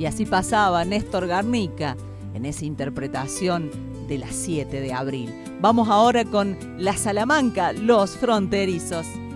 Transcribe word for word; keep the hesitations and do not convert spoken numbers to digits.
Y así pasaba Néstor Garnica en esa interpretación de las siete de abril. Vamos ahora con La Salamanca, Los Fronterizos.